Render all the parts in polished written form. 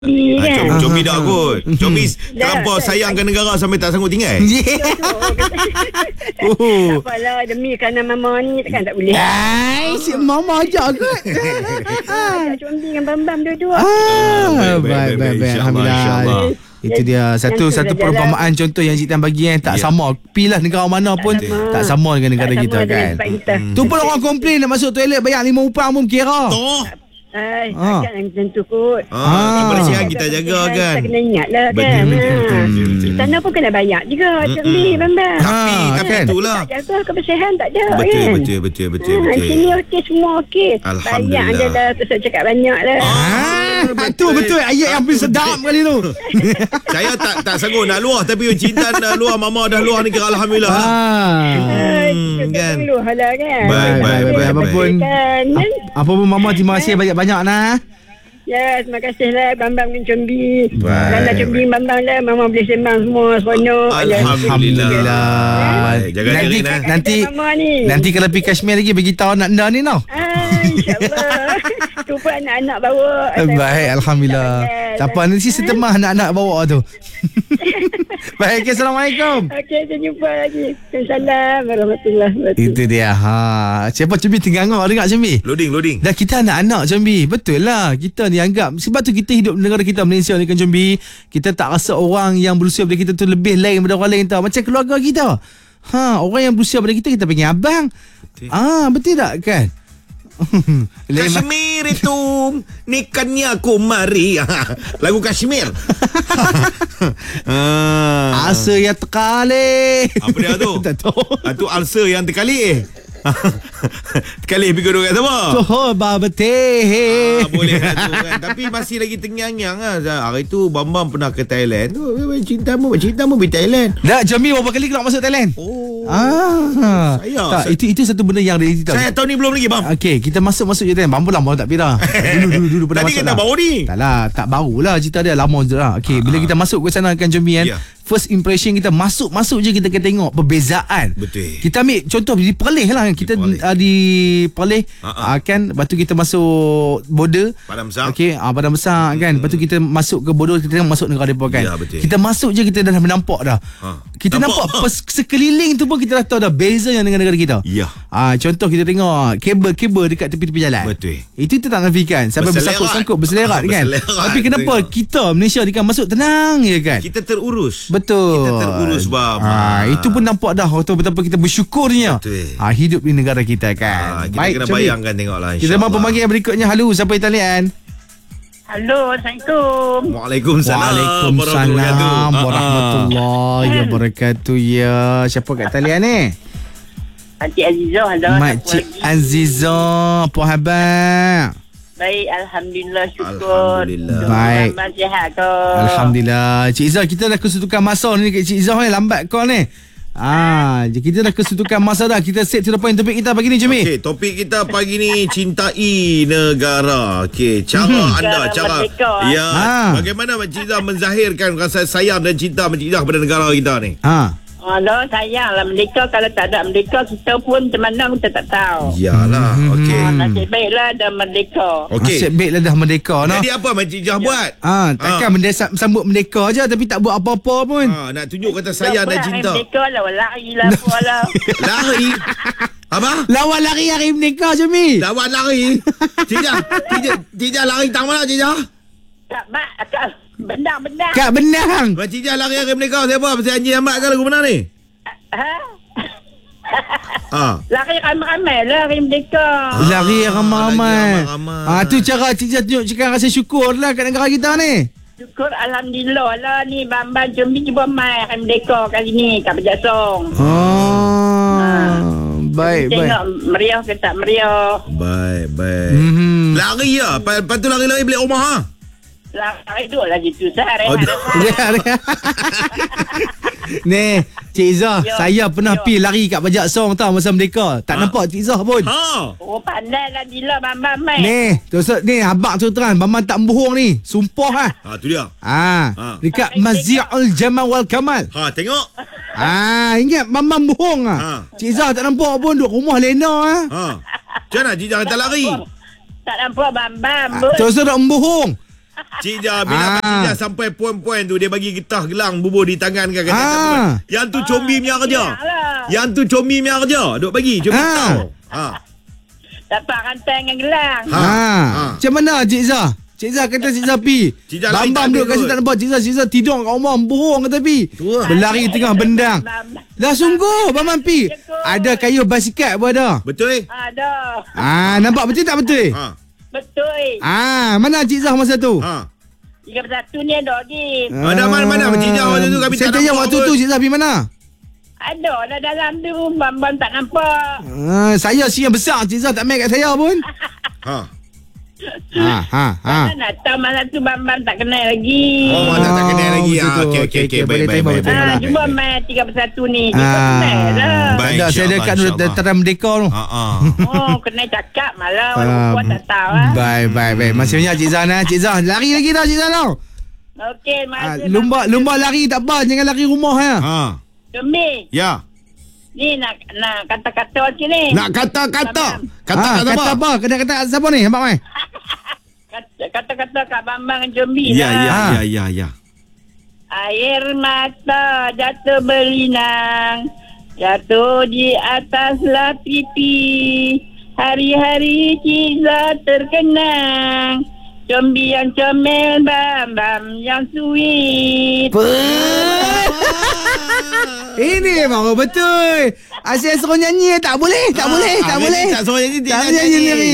Kan? Comi dah kot. Comi terlampau sayangkan negara sampai tak sanggup tinggal. Tak apalah, demi kerana mama ni takkan tak boleh. Si mama ajak kot. Ajak Combi dengan Bambam dua-dua. Baik. Alhamdulillah. Itu dia satu perumpamaan contoh yang Cik Tan bagi tak sama. Pilah negara mana pun tak sama dengan negara kita kan. Tu pun orang komplain nak masuk toilet bayar 5 upah pun kira. Agak macam tu kot. Kebersihan kita jaga kan. Kita kena ingat lah kan. Sana pun kena bayar juga Combi, Bambam. Tapi itulah. Tak jaga kebersihan tak ada kan. Betul. Sini okey, semua okey. Alhamdulillah. Bayar je lah, terus cakap banyak lah. Betul ayat yang paling sedap kali tu. Saya tak sanggup nak luah, tapi Cinta dah luah, mama dah luah ni kira alhamdulillah. Kan. Lah kan. Baik. Apa pun mama terima kasih banyak-banyak nah. Ya, terima kasih lah Bambang dengan Combi. Kalau Combi Bambang lah, mama boleh sembang semua seronok. Alhamdulillah. Jaga diri Nanti kalau pergi Kashmir lagi bagi tahu anak anda ni tau. InsyaAllah. Tu pun anak-anak bawa. Baik, alhamdulillah. Tak apa, nanti setemah anak-anak bawa tu. Baik, Assalamualaikum. Okey, kita jumpa lagi. Assalamualaikum warahmatullahi wabarakatuh. Itu dia. Siapa Combi tengah dengar Combi? Loading. Dah kita anak-anak Combi. Betul lah. Kita ni anggap sebab tu kita hidup negara kita Malaysia ni kan Combi. Kita tak rasa orang yang berusia daripada kita tu lebih lain daripada orang lain tau. Macam keluarga kita. Orang yang berusia daripada kita panggil abang. Betul tak kan? Kashmir itu nikahnya aku mari. Lagu Kashmir. Asa yang terkali. Apa dia tu? Tak tahu. Itu ulcer yang terkali. Terkali pergi duduk kat sama. Betih. Boleh lah tu kan. Tapi masih lagi terngiang-ngiang lah. Hari tu Bambam pernah ke Thailand. Cintamu pergi Thailand. Dah Combi berapa kali kena masuk Thailand? Itu satu benda yang realiti tau. Saya tahun ni belum lagi bang. Okey, kita masuk je Thailand. Bambu lama tak pirah. Dulu pernah masuk. Tadi kata baru ni. Tak baru lah cerita dia, lama je lah. Okey, bila kita masuk ke sana kan Combi kan. First impression kita masuk je kita akan tengok perbezaan. Betul. Kita ambil contoh di Perlis lah kan. Kita di Perlis kan. Lepas tu kita masuk border Padang Besar. Okey, Padang Besar kan. Lepas tu kita masuk ke border, kita masuk negara depa kan. Kita masuk je kita dah menampak dah. Kita nampak sekeliling tu pun kita dah tahu dah beza yang dengan negara kita. Ya. Contoh kita tengok kabel dekat tepi-tepi jalan. Betul. Itu kita tak nafikan sampai bersangkut-sangkut berselerat kan. Tapi kenapa kita Malaysia ni kan masuk tenang je kan. Kita terurus. Betul. Kita terurus bang. Itu pun nampak dah betapa kita bersyukurnya. Hidup di negara kita kan. Kita kena bayangkan tengoklah. Kita mampu panggil yang berikutnya. Halo, siapa di talian? Halo, Assalamualaikum. Waalaikumsalam warahmatullahi wabarakatuh. Ya, siapa kat talian ni? Makcik Azizah. Makcik Azizah, apa khabar? Baik, Alhamdulillah, syukur. Baik. Sihat ke? Alhamdulillah. Cik Izzah, kita dah kesutukan masa ni Cik Izzah ni, lambat kau ni. Kita dah kesutukan masa dah. Kita set to the point topik kita pagi ni, Jumi. Okey, topik kita pagi ni cintai negara. Okey, cara anda bagaimana Cik Izzah menzahirkan rasa sayang dan cinta Cik Izzah kepada negara kita ni? Dah sayanglah merdeka. Kalau tak ada merdeka, kita pun macam mana kita tak tahu. Yalah, okey. Nasib baiklah dah merdeka. Nasib baiklah dah merdeka. Jadi apa Cik Izzah buat? Takkan sambut merdeka je tapi tak buat apa-apa pun. Nak tunjuk kata sayang dan cinta. Merdeka lah, lari lah. Lari? Apa? Lawan lari hari merdeka, Jumi. Lawan lari? Cik Izzah lari tak mana Cik Izzah? Tak, Mak. Bendang. Kak Bendang. Cik Izzah lari hari merdeka siapa? Pasal Haji Ahmad ke lagu mana ni? Lari ramai-ramai lah hari merdeka. Lari ramai-ramai. Tu cara Cik Izzah tunjuk cakap rasa syukur lah kat negara kita ni. Syukur Alhamdulillah lah ni Bambang Combi cuba mai hari merdeka kali ni kat Berjasong. Baik. Tengok meriah ke tak meriah. Baik. Lari lah. Lepas tu lari-lari balik rumah Lari duduk lagi tu sehari. Ni Cik Izzah, saya pernah pergi lari kat Bajak Song tau masa merdeka. Tak nampak Cik Izzah pun. Pandai lah gila Bambang mai. Ni abang tu terang Bambang tak bohong ni. Sumpah tu dia. Dekat Masjidul Jamal wal Kamal. Tengok. Ingat Bambang bohong Cik Izzah tak nampak pun duduk rumah lena Macam mana Cik Izzah kata lari? Tak nampak Bambang. Terus tak bohong. Cik Jah, bila Cik Jah sampai poin-poin tu, dia bagi getah gelang bubur di tangan kan. Yang tu combi punya kerja. Yang tu combi punya kerja. Duk bagi combi tau. Dapat rantai dengan gelang. Macam mana Cik Zah? Cik Zah kata Cik Zah pi. Bambam duduk kat situ tak nampak. Cik Zah tidur kat rumah bohong ke tepi. Berlari tengah bendang. Dah sungguh Bambam pi. Ada kayu basikal pun ada. Betul? Ada. Nampak betul tak betul? Betul. Mana Cik Zah masa tu? 31 ni ada lagi. Mana Cik Jah waktu tu kami saya tak tanya nampak waktu tu Cik Zah pi mana? Ada lah dalam tu. Bambam tak nampak. Saya si yang besar Cik Zah tak main kat saya pun. Mana nak tahu masa tu Bambam tak kenal lagi. Tak kenal lagi. Okey. Baik. Cuba main 31 ni. Kita kenal lah. Baik, Dah saya dekat Dataran Merdeka tu. Kena cakap malah. Orang tak tahu lah. Baik. Masih banyak Cik Zah. Cik Zah lari lagi dah Cik Zah tau. Okey, masa Lumba lari tak apa. Jangan lari rumah ya. Cembi. Ya. Ni nak kata-kata macam ni. Nak kata-kata. Kata apa? Kena kata siapa ni? Nampak mai? Kata-kata Kak Bambang Jombi Ya. Air mata jatuh berlinang, jatuh di ataslah pipi. Hari-hari Ciza terkenang, Jombi yang comel, Bambam yang sweet. Ini memang betul. Asyik suruh nyanyi tak boleh. Tak boleh. Tak suruh nyanyi, tak boleh nyanyi sendiri.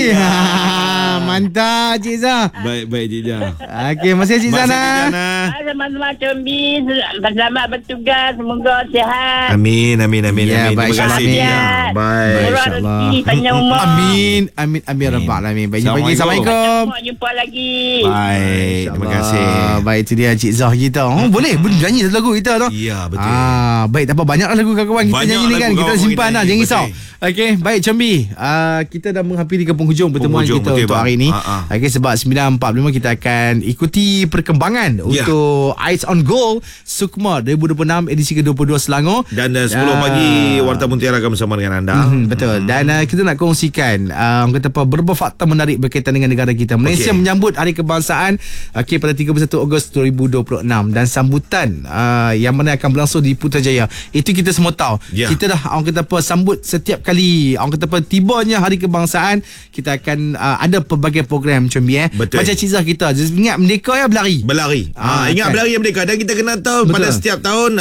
Mantap Cik Zah. Baik Cik Jah. Okey, masih Cik Zah. Sama-sama Jombi, selamat bertugas, semoga sihat. Amin. Ya, Terima baik, kasih. amin. Baik. Rezeki panjang umur. Amin rabbal alamin. Baik, Assalamualaikum. Jumpa lagi. Baik. Terima kasih. Baik, itu dia Cik Zah kita. Boleh nyanyi satu lagu kita tu. Ya, betul. Baik, tak apa, banyak lagu kawan-kawan kita Banyak nyanyi ni kan. lagu Kita kawan simpan kita lah, nyanyi, jangan risau. betul. Okey, baik Combi. Kita dah menghampiri ke penghujung pertemuan kita betul, untuk bang. hari ini. Okey, sebab 9.45 kita akan ikuti perkembangan untuk Ice on Gold Sukma 2026 edisi ke-22 Selangor. Dan 10 pagi Warta Mutiara akan bersama dengan anda. Betul. Dan kita nak kongsikan kata apa, beberapa fakta menarik berkaitan dengan negara kita. Malaysia menyambut Hari Kebangsaan pada 31 Ogos 2026 dan sambutan yang mana akan berlangsung di Putrajaya. Itu kita semua tahu. Kita dah orang kata apa, sambut setiap kali orang kata apa, tibanya Hari Kebangsaan, kita akan ada pelbagai program Combi. Betul. Macam Cik Zah kita, ingat Merdeka berlari. Ingat kan? berlari yang Merdeka. Dan kita kena tahu pada setiap tahun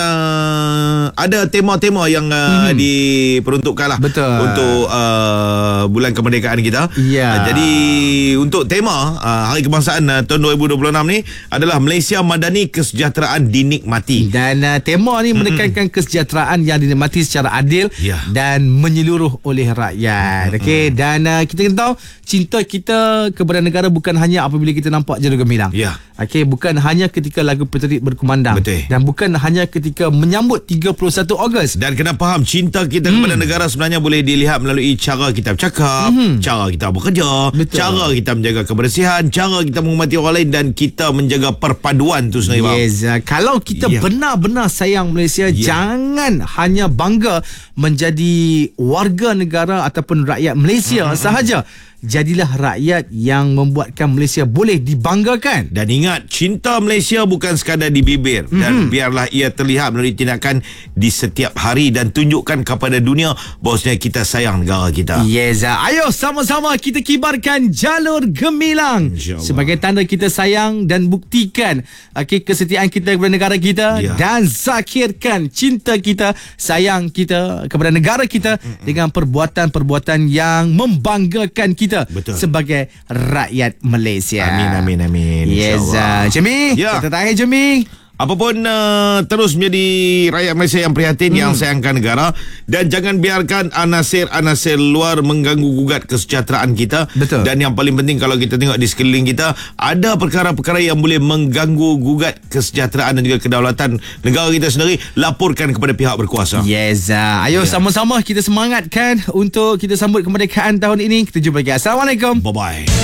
ada tema-tema yang diperuntukkan lah. Betul. Untuk bulan kemerdekaan kita. Jadi untuk tema Hari Kebangsaan tahun 2026 ni adalah Malaysia Madani, Kesejahteraan Dinikmati. Dan tema ni menekankan kesejahteraan yang dinikmati secara adil dan menyeluruh oleh rakyat. Okey, dan kita kena tahu cinta kita kepada negara bukan hanya apabila kita nampak Jadu Gemilang. Okey, bukan hanya ketika lagu Peterit berkumandang. Betul. Dan bukan hanya ketika menyambut 31 Ogos. Dan kena faham cinta kita kepada negara sebenarnya boleh dilihat melalui cara kita bercakap, cara kita bekerja, cara kita menjaga kebersihan, cara kita menghormati orang lain dan kita menjaga perpaduan tu sendiri. Kalau kita benar-benar sayang Malaysia, jangan hanya bangga menjadi warga negara ataupun rakyat Malaysia sahaja. Jadilah rakyat yang membuatkan Malaysia boleh dibanggakan. Dan ingat, cinta Malaysia bukan sekadar di bibir. Dan biarlah ia terlihat melalui tindakan di setiap hari dan tunjukkan kepada dunia bahawasanya kita sayang negara kita. Ayo sama-sama kita kibarkan jalur gemilang sebagai tanda kita sayang dan buktikan kesetiaan kita kepada negara kita dan zakirkan cinta kita, sayang kita kepada negara kita dengan perbuatan-perbuatan yang membanggakan kita sebagai rakyat Malaysia. Amin. Jemi, kita terakhir Jemi. Apapun terus menjadi rakyat Malaysia yang prihatin, yang sayangkan negara, dan jangan biarkan anasir-anasir luar mengganggu-gugat kesejahteraan kita. Dan yang paling penting, kalau kita tengok di sekeliling kita, ada perkara-perkara yang boleh mengganggu-gugat kesejahteraan dan juga kedaulatan negara kita sendiri, laporkan kepada pihak berkuasa. Ayo sama-sama kita semangatkan untuk kita sambut kemerdekaan tahun ini. Kita jumpa lagi. Assalamualaikum. Bye-bye.